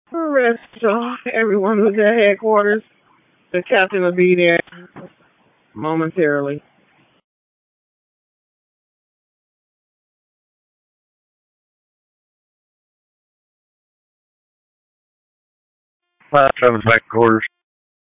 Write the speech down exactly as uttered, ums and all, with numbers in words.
Rest, so everyone was at headquarters. The captain will be there momentarily. Five seven's back quarters.